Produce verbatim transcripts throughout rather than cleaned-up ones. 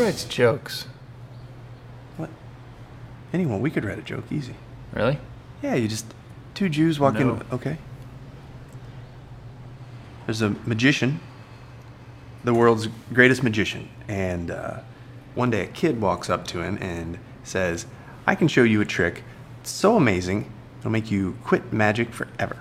writes jokes? What? Anyone, we could write a joke, easy. Really? Yeah, you just... Two Jews walk No. in... Okay. There's a magician, the world's greatest magician, and uh, one day a kid walks up to him and says, I can show you a trick so amazing, it'll make you quit magic forever.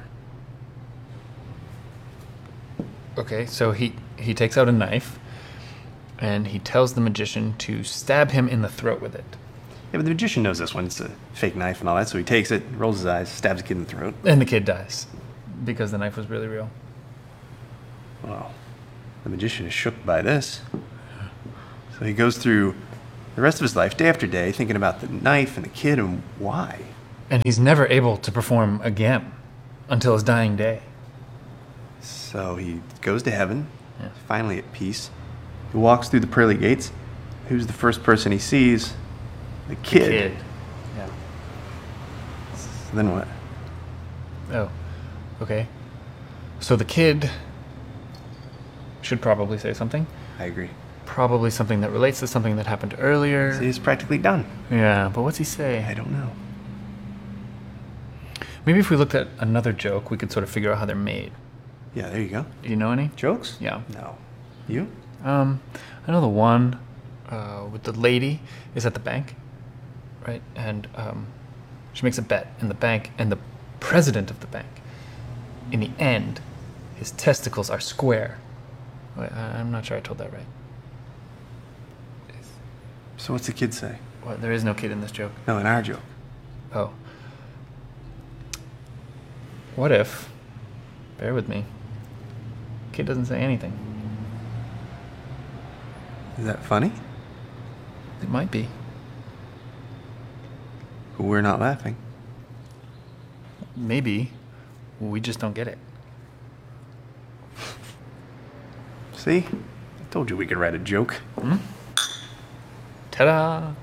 Okay, so he, he takes out a knife, and he tells the magician to stab him in the throat with it. Yeah, but the magician knows this one. It's a fake knife and all that, so he takes it, rolls his eyes, stabs the kid in the throat. And the kid dies, because the knife was really real. Well, the magician is shook by this. So he goes through the rest of his life, day after day, thinking about the knife and the kid and why. And he's never able to perform again until his dying day. So he goes to heaven, Yeah. finally at peace. He walks through the pearly gates. Who's the first person he sees? The kid. The kid. Yeah. So then what? Oh, okay. So the kid should probably say something. I agree. Probably something that relates to something that happened earlier. So he's practically done. Yeah, but what's he say? I don't know. Maybe if we looked at another joke, we could sort of figure out how they're made. Yeah, there you go. Do you know any? Jokes? Yeah. No. You? Um, I know the one uh, with the lady is at the bank, right? And um, she makes a bet in the bank, and the president of the bank, in the end, his testicles are square. Wait, I- I'm not sure I told that right. So what's the kid say? What, there is no kid in this joke. No, in our joke. Oh. What if, bear with me, kid doesn't say anything? Is that funny? It might be. We're not laughing. Maybe we just don't get it. See? I told you we could write a joke. Ta-da!